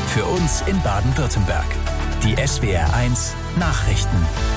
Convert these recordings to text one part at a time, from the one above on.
Für uns in Baden-Württemberg. Die SWR1 Nachrichten.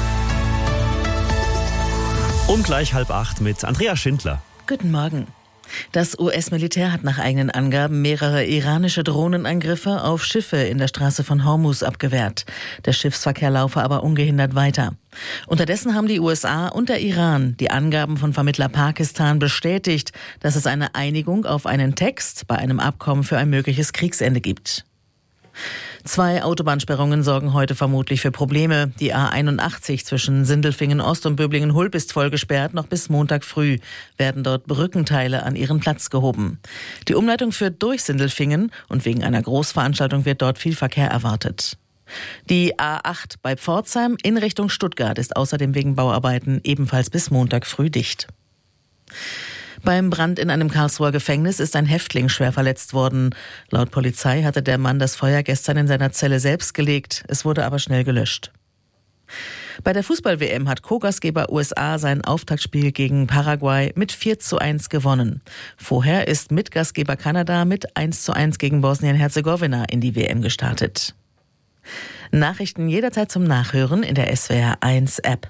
Um gleich 7:30 mit Andrea Schindler. Guten Morgen. Das US-Militär hat nach eigenen Angaben mehrere iranische Drohnenangriffe auf Schiffe in der Straße von Hormuz abgewehrt. Der Schiffsverkehr laufe aber ungehindert weiter. Unterdessen haben die USA und der Iran die Angaben von Vermittler Pakistan bestätigt, dass es eine Einigung auf einen Text bei einem Abkommen für ein mögliches Kriegsende gibt. 2 Autobahnsperrungen sorgen heute vermutlich für Probleme. Die A81 zwischen Sindelfingen Ost und Böblingen-Hulb ist voll gesperrt. Noch bis Montag früh werden dort Brückenteile an ihren Platz gehoben. Die Umleitung führt durch Sindelfingen und wegen einer Großveranstaltung wird dort viel Verkehr erwartet. Die A8 bei Pforzheim in Richtung Stuttgart ist außerdem wegen Bauarbeiten ebenfalls bis Montag früh dicht. Beim Brand in einem Karlsruher Gefängnis ist ein Häftling schwer verletzt worden. Laut Polizei hatte der Mann das Feuer gestern in seiner Zelle selbst gelegt. Es wurde aber schnell gelöscht. Bei der Fußball-WM hat Co-Gastgeber USA sein Auftaktspiel gegen Paraguay mit 4:1 gewonnen. Vorher ist Mitgastgeber Kanada mit 1:1 gegen Bosnien-Herzegowina in die WM gestartet. Nachrichten jederzeit zum Nachhören in der SWR1-App.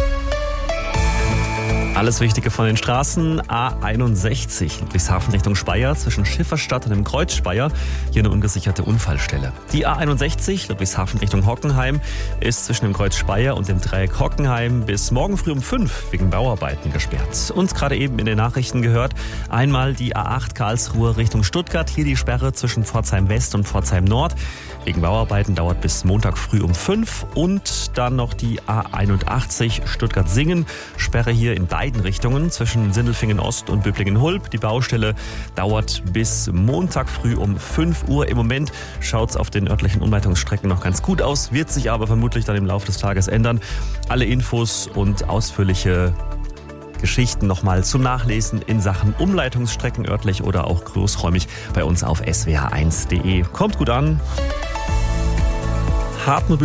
Alles Wichtige von den Straßen. A61 Ludwigshafen Richtung Speyer zwischen Schifferstadt und dem Kreuz Speyer. Hier eine ungesicherte Unfallstelle. Die A61 Ludwigshafen Richtung Hockenheim ist zwischen dem Kreuz Speyer und dem Dreieck Hockenheim bis morgen früh um 5 wegen Bauarbeiten gesperrt. Und gerade eben in den Nachrichten gehört, einmal die A8 Karlsruhe Richtung Stuttgart. Hier die Sperre zwischen Pforzheim West und Pforzheim Nord. Wegen Bauarbeiten dauert bis Montag früh um 5. Und dann noch die A81 Stuttgart-Singen. Sperre hier in beiden Richtungen zwischen Sindelfingen Ost und Böblingen-Hulb. Die Baustelle dauert bis Montag früh um 5 Uhr. Im Moment schaut es auf den örtlichen Umleitungsstrecken noch ganz gut aus, wird sich aber vermutlich dann im Laufe des Tages ändern. Alle Infos und ausführliche Geschichten nochmal zum Nachlesen in Sachen Umleitungsstrecken örtlich oder auch großräumig bei uns auf swr1.de. Kommt gut an.